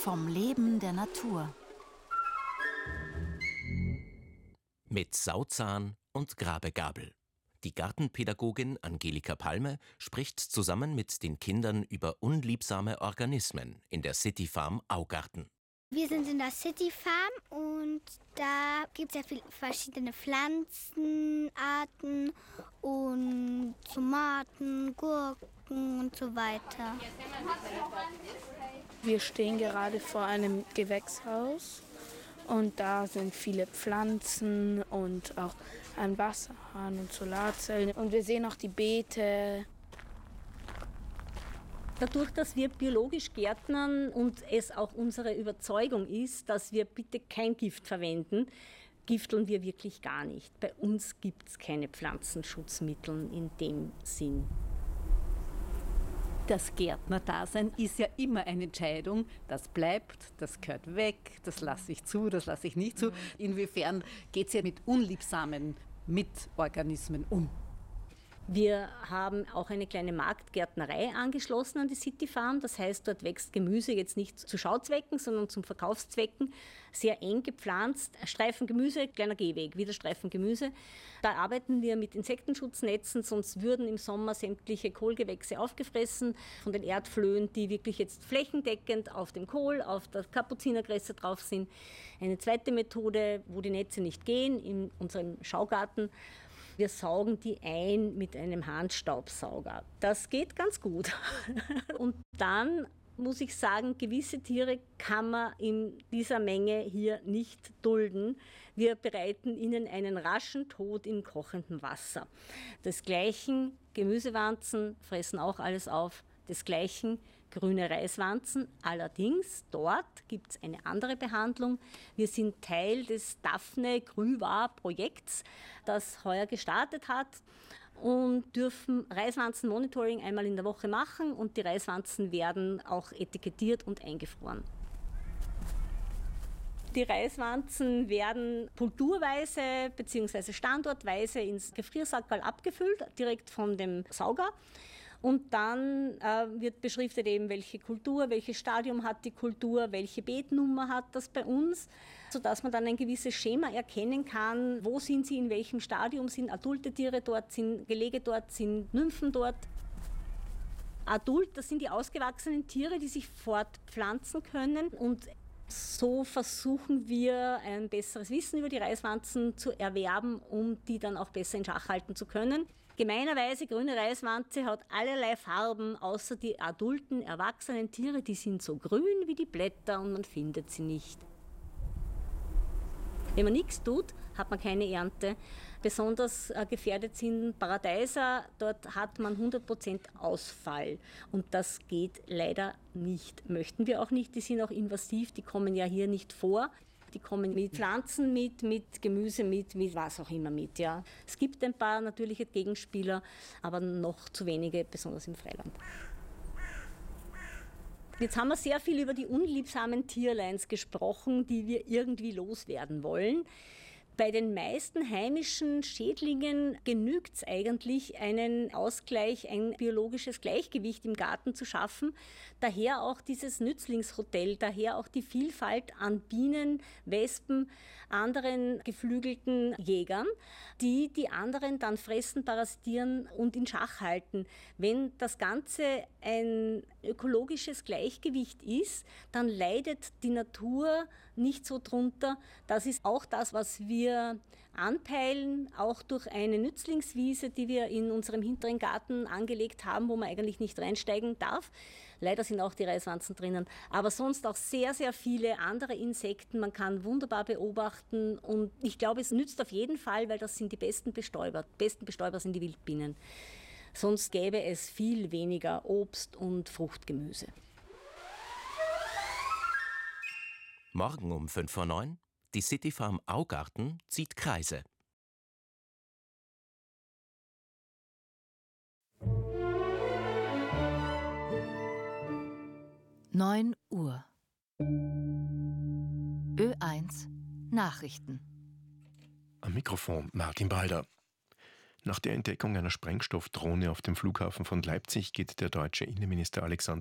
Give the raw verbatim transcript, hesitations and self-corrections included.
vom Leben der Natur. Mit Sauzahn und Grabegabel. Die Gartenpädagogin Angelika Palme spricht zusammen mit den Kindern über unliebsame Organismen in der City Farm Augarten. Wir sind in der City Farm und da gibt es ja viele verschiedene Pflanzenarten und Tomaten, Gurken und so weiter. Wir stehen gerade vor einem Gewächshaus. Und da sind viele Pflanzen und auch ein Wasserhahn und Solarzellen. Und wir sehen auch die Beete. Dadurch, dass wir biologisch gärtnern und es auch unsere Überzeugung ist, dass wir bitte kein Gift verwenden, gifteln wir wirklich gar nicht. Bei uns gibt es keine Pflanzenschutzmittel in dem Sinn. Das Gärtnerdasein ist ja immer eine Entscheidung. Das bleibt, das gehört weg, das lasse ich zu, das lasse ich nicht zu. Inwiefern geht es ja mit unliebsamen Mitorganismen um? Wir haben auch eine kleine Marktgärtnerei angeschlossen an die City Farm. Das heißt, dort wächst Gemüse jetzt nicht zu Schauzwecken, sondern zum Verkaufszwecken. Sehr eng gepflanzt. Streifengemüse, kleiner Gehweg, wieder Streifengemüse. Da arbeiten wir mit Insektenschutznetzen, sonst würden im Sommer sämtliche Kohlgewächse aufgefressen von den Erdflöhen, die wirklich jetzt flächendeckend auf dem Kohl, auf der Kapuzinerkresse drauf sind. Eine zweite Methode, wo die Netze nicht gehen, in unserem Schaugarten. Wir saugen die ein mit einem Handstaubsauger. Das geht ganz gut. Und dann muss ich sagen, gewisse Tiere kann man in dieser Menge hier nicht dulden. Wir bereiten ihnen einen raschen Tod im kochenden Wasser. Desgleichen Gemüsewanzen fressen auch alles auf. Desgleichen grüne Reiswanzen. Allerdings, dort gibt es eine andere Behandlung. Wir sind Teil des Daphne-Grüwa-Projekts, das heuer gestartet hat und dürfen Reiswanzen-Monitoring einmal in der Woche machen und die Reiswanzen werden auch etikettiert und eingefroren. Die Reiswanzen werden kulturweise bzw. standortweise ins Gefriersackerl abgefüllt, direkt von dem Sauger. Und dann äh, wird beschriftet eben, welche Kultur, welches Stadium hat die Kultur, welche Beetnummer hat das bei uns, sodass man dann ein gewisses Schema erkennen kann, wo sind sie, in welchem Stadium, sind adulte Tiere dort, sind Gelege dort, sind Nymphen dort. Adult, das sind die ausgewachsenen Tiere, die sich fortpflanzen können und so versuchen wir, ein besseres Wissen über die Reiswanzen zu erwerben, um die dann auch besser in Schach halten zu können. Gemeinerweise, grüne Reiswanze hat allerlei Farben, außer die adulten, erwachsenen Tiere, die sind so grün wie die Blätter und man findet sie nicht. Wenn man nichts tut, hat man keine Ernte. Besonders äh, gefährdet sind Paradeiser, dort hat man hundert Prozent Ausfall. Und das geht leider nicht. Möchten wir auch nicht, die sind auch invasiv, die kommen ja hier nicht vor. Die kommen mit Pflanzen mit, mit Gemüse mit, mit was auch immer mit. Ja. Es gibt ein paar natürliche Gegenspieler, aber noch zu wenige, besonders im Freiland. Jetzt haben wir sehr viel über die unliebsamen Tierleins gesprochen, die wir irgendwie loswerden wollen. Bei den meisten heimischen Schädlingen genügt es eigentlich, einen Ausgleich, ein biologisches Gleichgewicht im Garten zu schaffen. Daher auch dieses Nützlingshotel, daher auch die Vielfalt an Bienen, Wespen, anderen geflügelten Jägern, die die anderen dann fressen, parasitieren und in Schach halten. Wenn das Ganze ein ökologisches Gleichgewicht ist, dann leidet die Natur nicht so drunter. Das ist auch das, was wir Wir anpeilen, auch durch eine Nützlingswiese, die wir in unserem hinteren Garten angelegt haben, wo man eigentlich nicht reinsteigen darf. Leider sind auch die Reiswanzen drinnen, aber sonst auch sehr, sehr viele andere Insekten. Man kann wunderbar beobachten und ich glaube, es nützt auf jeden Fall, weil das sind die besten Bestäuber. Die besten Bestäuber sind die Wildbienen. Sonst gäbe es viel weniger Obst- und Fruchtgemüse. Morgen um fünf vor neun. Die City Farm Augarten zieht Kreise. neun Uhr. Ö eins Nachrichten. Am Mikrofon Martin Balder. Nach der Entdeckung einer Sprengstoffdrohne auf dem Flughafen von Leipzig geht der deutsche Innenminister Alexander